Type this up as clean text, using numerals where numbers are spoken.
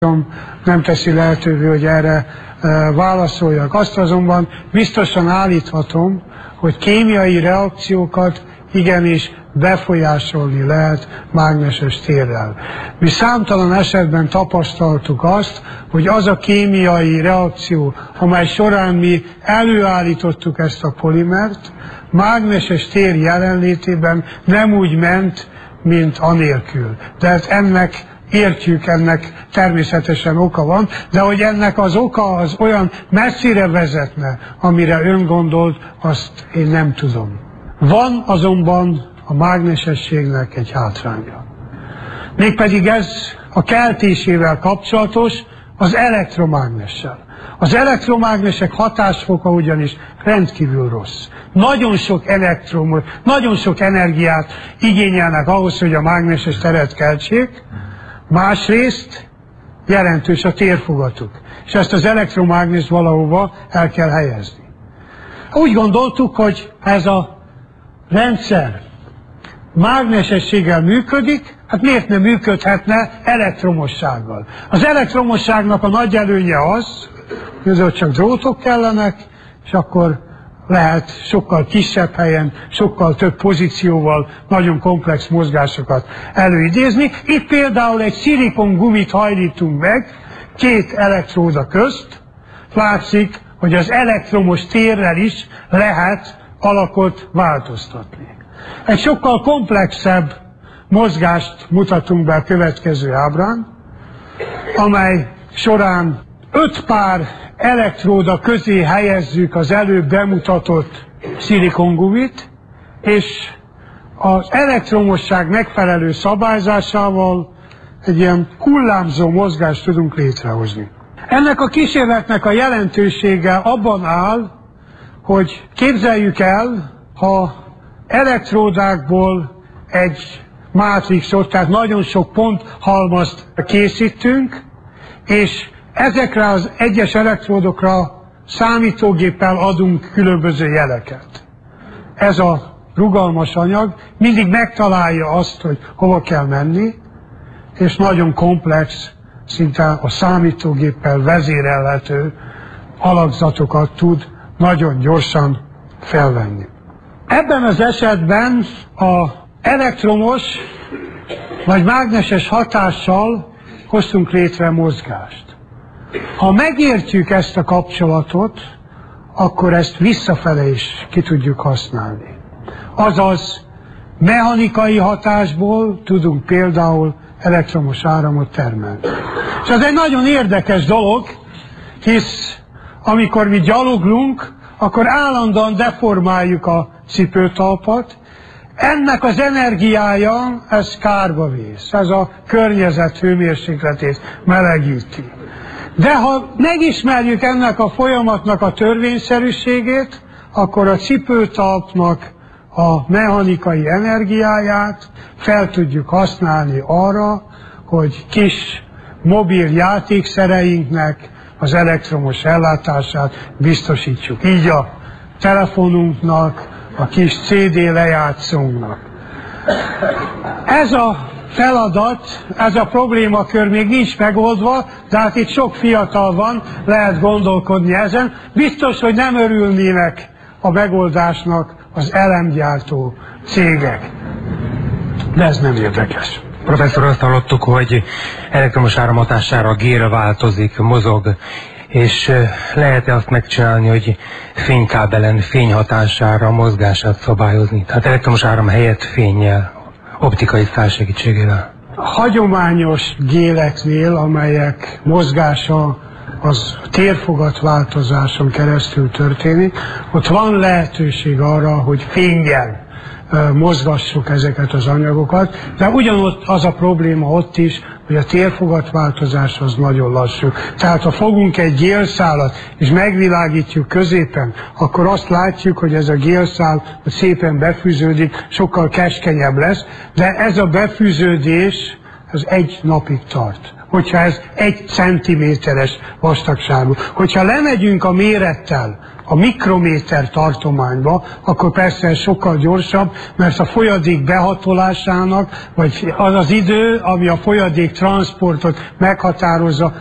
nem teszi lehetővé, hogy erre válaszoljak. Azt azonban biztosan állíthatom, hogy kémiai reakciókat igenis befolyásolni lehet mágneses térrel. Mi számtalan esetben tapasztaltuk azt, hogy az a kémiai reakció, amely során mi előállítottuk ezt a polimert, mágneses tér jelenlétében nem úgy ment, mint anélkül. Tehát ennek természetesen oka van, de hogy ennek az oka az olyan messzire vezetne, amire ön gondolt, azt én nem tudom. Van azonban a mágnesességnek egy hátránya. Mégpedig ez a keltésével kapcsolatos az elektromágnessel. Az elektromágnesek hatásfoka ugyanis rendkívül rossz. Nagyon sok energiát igényelnek ahhoz, hogy a mágneses teret keltsék, másrészt jelentős a térfogatuk, és ezt az elektromágnest valahova el kell helyezni. Úgy gondoltuk, hogy ez a rendszer mágnesességgel működik, hát miért nem működhetne elektromossággal? Az elektromosságnak a nagy előnye az, hogy csak drótok kellenek, és akkor lehet sokkal kisebb helyen, sokkal több pozícióval nagyon komplex mozgásokat előidézni. Itt például egy szilikongumit hajlítunk meg két elektróda közt, látszik, hogy az elektromos térrel is lehet alakot változtatni. Egy sokkal komplexebb mozgást mutatunk be a következő ábrán, amely során 5 pár elektróda közé helyezzük az előbb bemutatott szilikongumit, és az elektromosság megfelelő szabályzásával egy ilyen hullámzó mozgást tudunk létrehozni. Ennek a kísérletnek a jelentősége abban áll, hogy képzeljük el, ha elektródákból egy mátrixot, tehát nagyon sok ponthalmazt készítünk, és ezekre az egyes elektródokra számítógéppel adunk különböző jeleket. Ez a rugalmas anyag mindig megtalálja azt, hogy hova kell menni, és nagyon komplex, szinte a számítógéppel vezérelhető alakzatokat tud nagyon gyorsan felvenni. Ebben az esetben az elektromos vagy mágneses hatással hoztunk létre mozgást. Ha megértjük ezt a kapcsolatot, akkor ezt visszafele is ki tudjuk használni. Azaz, mechanikai hatásból tudunk például elektromos áramot termelni. És ez egy nagyon érdekes dolog, hisz amikor mi gyaloglunk, akkor állandóan deformáljuk a cipőtalpat. Ennek az energiája, ez kárba vész, ez a környezet hőmérsékletét melegíti. De ha megismerjük ennek a folyamatnak a törvényszerűségét, akkor a cipőtalpnak a mechanikai energiáját fel tudjuk használni arra, hogy kis mobil játékszereinknek az elektromos ellátását biztosítsuk. Így a telefonunknak, a kis CD lejátszónknak. Ez a feladat, ez a problémakör még nincs megoldva, de hát itt sok fiatal van, lehet gondolkodni ezen. Biztos, hogy nem örülnének a megoldásnak az elemgyártó cégek. De ez nem érdekes. Professzor, azt hallottuk, hogy elektromos áram hatására a gér változik, mozog, és lehet-e azt megcsinálni, hogy fénykábelen fény hatására a mozgását szabályozni? Tehát elektromos áram helyett fénnyel, optikai szál segítségével? A hagyományos géleknél, amelyek mozgása az térfogatváltozáson keresztül történik, ott van lehetőség arra, hogy fénnyel mozgassuk ezeket az anyagokat, de ugyanott az a probléma ott is, hogy a térfogatváltozás az nagyon lassú. Tehát ha fogunk egy gélszálat és megvilágítjuk középen, akkor azt látjuk, hogy ez a gélszál szépen befűződik, sokkal keskenyebb lesz, de ez a befűződés, ez 1 napig tart. Hogyha ez 1 centiméteres vastagságú. Hogyha lemegyünk a mérettel a mikrométer tartományba, akkor persze ez sokkal gyorsabb, mert a folyadék behatolásának, vagy az az idő, ami a folyadék transportot meghatározza,